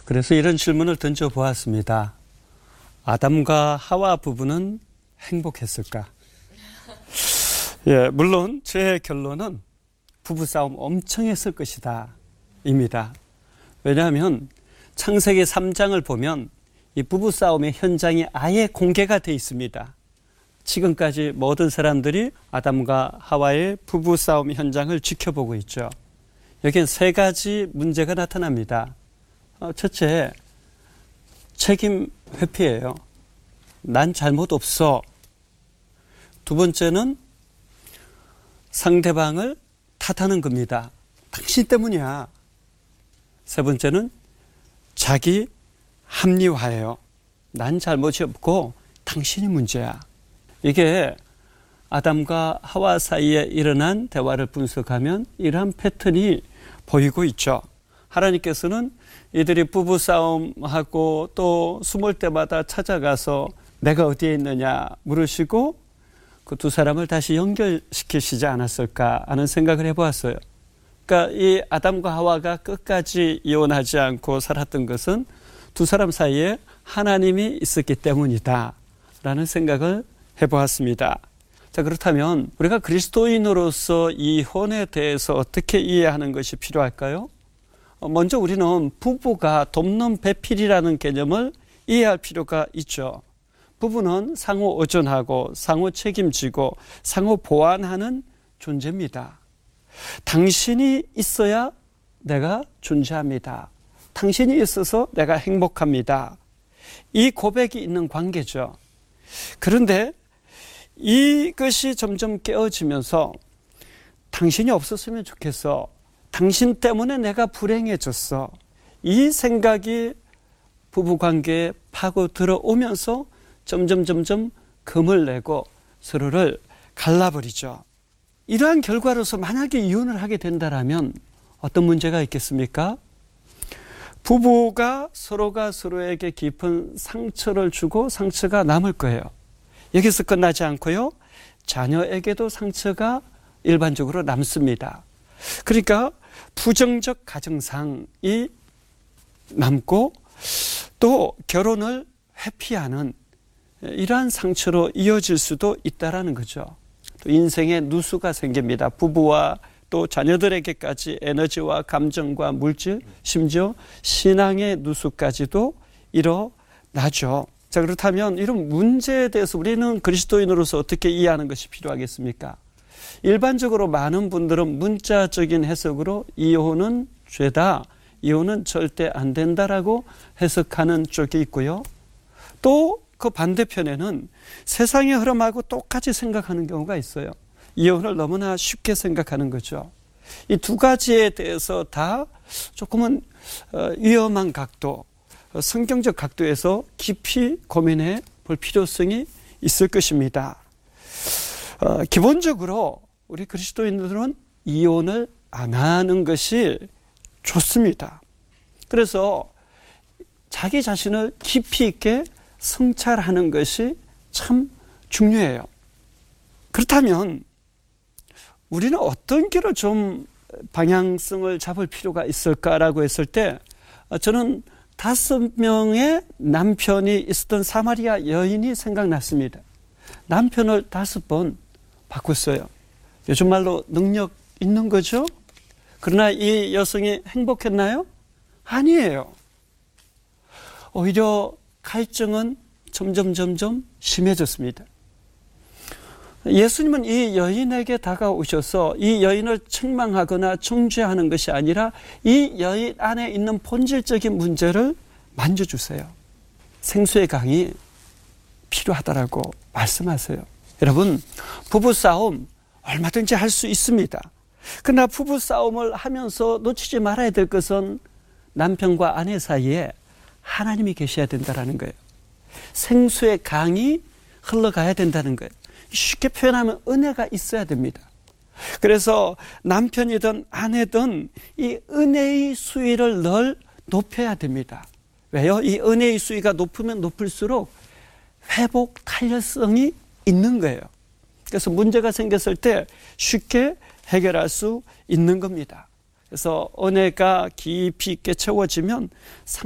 그래서 이런 질문을 던져보았습니다. 아담과 하와 부부는 행복했을까? 예, 물론 제 결론은 부부싸움 엄청 했을 것이다 입니다. 왜냐하면 창세기 3장을 보면 이 부부싸움의 현장이 아예 공개가 되어 있습니다. 지금까지 모든 사람들이 아담과 하와의 부부싸움 현장을 지켜보고 있죠. 여기엔 세 가지 문제가 나타납니다. 첫째, 책임 회피예요. 난 잘못 없어. 두 번째는 상대방을 탓하는 겁니다. 당신 때문이야. 세 번째는 자기 합리화예요. 난 잘못이 없고 당신이 문제야. 이게 아담과 하와 사이에 일어난 대화를 분석하면 이러한 패턴이 보이고 있죠. 하나님께서는 이들이 부부싸움하고 또 숨을 때마다 찾아가서 내가 어디에 있느냐 물으시고 그 두 사람을 다시 연결시키시지 않았을까 하는 생각을 해보았어요. 그러니까 이 아담과 하와가 끝까지 이혼하지 않고 살았던 것은 두 사람 사이에 하나님이 있었기 때문이다 라는 생각을 해보았습니다. 자, 그렇다면 우리가 그리스도인으로서 이혼에 대해서 어떻게 이해하는 것이 필요할까요? 먼저 우리는 부부가 돕는 배필이라는 개념을 이해할 필요가 있죠. 부부는 상호 의존하고 상호 책임지고 상호 보완하는 존재입니다. 당신이 있어야 내가 존재합니다. 당신이 있어서 내가 행복합니다. 이 고백이 있는 관계죠. 그런데 이것이 점점 깨어지면서 당신이 없었으면 좋겠어. 당신 때문에 내가 불행해졌어. 이 생각이 부부관계에 파고 들어오면서 점점 금을 내고 서로를 갈라버리죠. 이러한 결과로서 만약에 이혼을 하게 된다면 어떤 문제가 있겠습니까? 부부가 서로가 서로에게 깊은 상처를 주고 상처가 남을 거예요. 여기서 끝나지 않고요. 자녀에게도 상처가 일반적으로 남습니다. 그러니까 부정적 가정상이 남고 또 결혼을 회피하는 이러한 상처로 이어질 수도 있다라는 거죠. 또 인생의 누수가 생깁니다. 부부와 또 자녀들에게까지 에너지와 감정과 물질, 심지어 신앙의 누수까지도 일어나죠. 자, 그렇다면 이런 문제에 대해서 우리는 그리스도인으로서 어떻게 이해하는 것이 필요하겠습니까? 일반적으로 많은 분들은 문자적인 해석으로 이혼은 죄다, 이혼은 절대 안 된다라고 해석하는 쪽이 있고요. 또 그 반대편에는 세상의 흐름하고 똑같이 생각하는 경우가 있어요. 이혼을 너무나 쉽게 생각하는 거죠. 이 두 가지에 대해서 다 조금은 위험한 각도, 성경적 각도에서 깊이 고민해 볼 필요성이 있을 것입니다. 기본적으로 우리 그리스도인들은 이혼을 안 하는 것이 좋습니다. 그래서 자기 자신을 깊이 있게 성찰하는 것이 참 중요해요. 그렇다면 우리는 어떤 길을 좀 방향성을 잡을 필요가 있을까라고 했을 때 저는 5명의 남편이 있었던 사마리아 여인이 생각났습니다. 남편을 5번 바꿨어요. 요즘 말로 능력 있는 거죠? 그러나 이 여성이 행복했나요? 아니에요. 오히려 갈증은 점점 심해졌습니다. 예수님은 이 여인에게 다가오셔서 이 여인을 책망하거나 정죄하는 것이 아니라 이 여인 안에 있는 본질적인 문제를 만져주세요. 생수의 강이 필요하다라고 말씀하세요. 여러분, 부부싸움 얼마든지 할 수 있습니다. 그러나 부부싸움을 하면서 놓치지 말아야 될 것은 남편과 아내 사이에 하나님이 계셔야 된다는 거예요. 생수의 강이 흘러가야 된다는 거예요. 쉽게 표현하면 은혜가 있어야 됩니다. 그래서 남편이든 아내든 이 은혜의 수위를 늘 높여야 됩니다. 왜요? 이 은혜의 수위가 높으면 높을수록 회복 탄력성이 있는 거예요. 그래서 문제가 생겼을 때 쉽게 해결할 수 있는 겁니다. 그래서 은혜가 깊이 있게 채워지면